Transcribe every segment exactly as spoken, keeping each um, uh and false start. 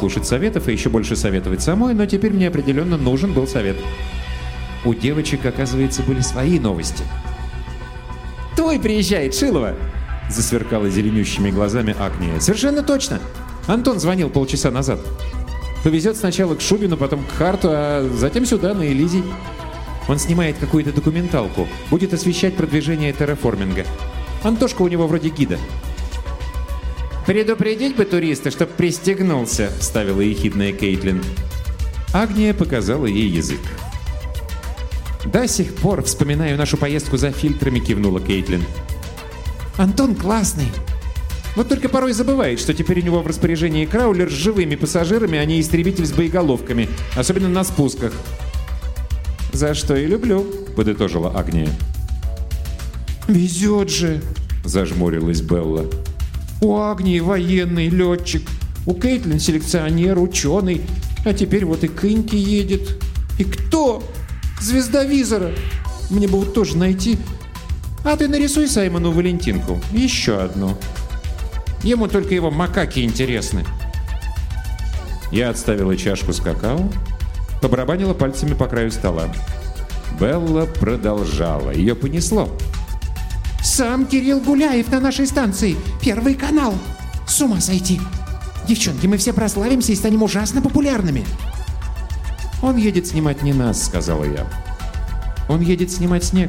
слушать советов и еще больше советовать самой, но теперь мне определенно нужен был совет. У девочек, оказывается, были свои новости. «Твой приезжает, Шилова!» — засверкала зеленющими глазами Агния. «Совершенно точно! Антон звонил полчаса назад. Повезет сначала к Шубину, потом к Харту, а затем сюда, на Элизий. Он снимает какую-то документалку, будет освещать продвижение терраформинга. Антошка у него вроде гида». «Предупредить бы туриста, чтоб пристегнулся», — вставила ехидная Кейтлин. Агния показала ей язык. «До сих пор вспоминаю нашу поездку за фильтрами», — кивнула Кейтлин. «Антон классный. Вот только порой забывает, что теперь у него в распоряжении краулер с живыми пассажирами, а не истребитель с боеголовками, особенно на спусках». «За что и люблю», — подытожила Агния. «Везет же», — зажмурилась Белла. «У Агнии военный летчик, у Кейтлин селекционер, ученый, а теперь вот и Кыньки едет. И кто? Звезда визора. Мне бы вот тоже найти. А ты нарисуй Саймону Валентинку. Еще одну. Ему только его макаки интересны». Я отставила чашку с какао, побарабанила пальцами по краю стола. Белла продолжала. Ее понесло. «Сам Кирилл Гуляев на нашей станции. Первый канал. С ума сойти. Девчонки, мы все прославимся и станем ужасно популярными». «Он едет снимать не нас», — сказала я. «Он едет снимать снег».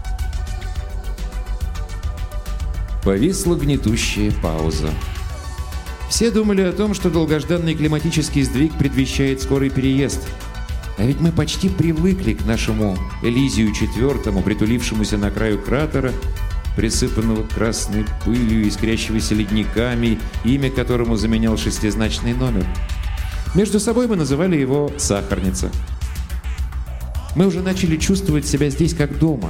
Повисла гнетущая пауза. Все думали о том, что долгожданный климатический сдвиг предвещает скорый переезд. А ведь мы почти привыкли к нашему Элизию четвертому, притулившемуся на краю кратера, присыпанного красной пылью, искрящегося ледниками, имя которому заменял шестизначный номер. Между собой мы называли его «Сахарница». Мы уже начали чувствовать себя здесь как дома.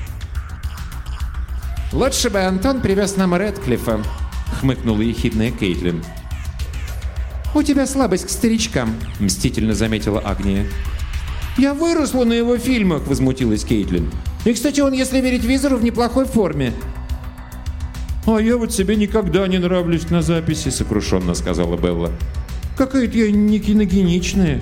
«Лучше бы Антон привез нам Рэдклиффа», — хмыкнула ехидная Кейтлин. «У тебя слабость к старичкам», — мстительно заметила Агния. «Я выросла на его фильмах», — возмутилась Кейтлин. «И, кстати, он, если верить визору, в неплохой форме». «А я вот себе никогда не нравлюсь на записи», — сокрушенно сказала Белла. «Какая-то я не киногеничная».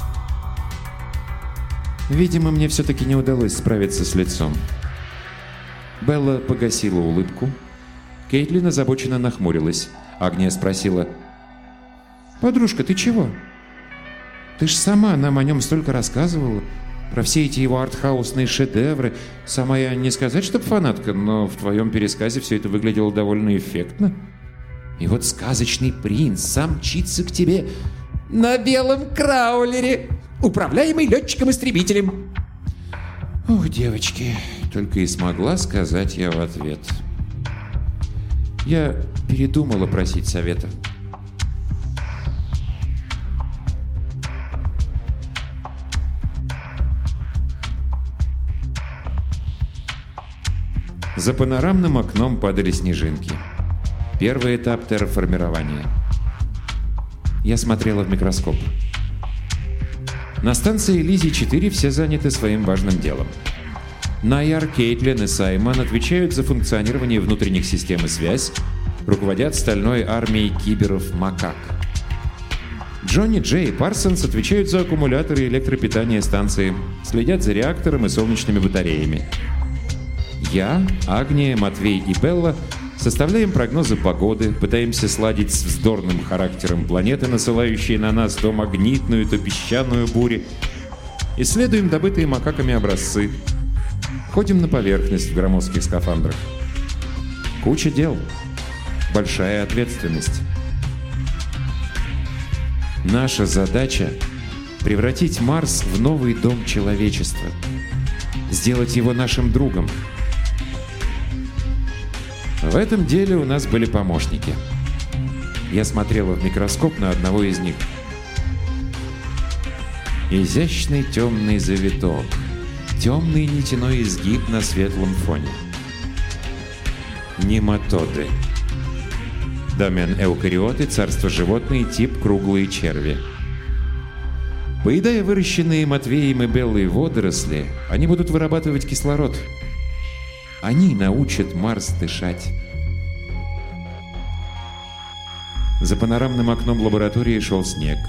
Видимо, мне все-таки не удалось справиться с лицом. Белла погасила улыбку. Кейтлин озабоченно нахмурилась. Агния спросила: «Подружка, ты чего? Ты ж сама нам о нем столько рассказывала. Про все эти его артхаусные шедевры. Сама я не сказать, чтоб фанатка, но в твоем пересказе все это выглядело довольно эффектно. И вот сказочный принц сам мчится к тебе на белом краулере, управляемый летчиком-истребителем». «Ух, девочки», — только и смогла сказать я в ответ. Я передумала просить совета. За панорамным окном падали снежинки. Первый этап терраформирования. Я смотрела в микроскоп. На станции Элизий-четыре все заняты своим важным делом. Найяр, Кейтлин и Саймон отвечают за функционирование внутренних систем и связь, руководят стальной армией киберов-макак. Джонни, Джей и Парсонс отвечают за аккумуляторы и электропитание станции, следят за реактором и солнечными батареями. Я, Агния, Матвей и Белла составляем прогнозы погоды, пытаемся сладить с вздорным характером планеты, насылающей на нас то магнитную, то песчаную бури. Исследуем добытые макаками образцы. Ходим на поверхность в громоздких скафандрах. Куча дел. Большая ответственность. Наша задача — превратить Марс в новый дом человечества. Сделать его нашим другом. В этом деле у нас были помощники. Я смотрела в микроскоп на одного из них. Изящный темный завиток. Темный нитяной изгиб на светлом фоне. Нематоды. Домен эукариоты, царство животные, тип круглые черви. Поедая выращенные Матвеем и Беллой водоросли, они будут вырабатывать кислород. Они научат Марс дышать. За панорамным окном лаборатории шел снег.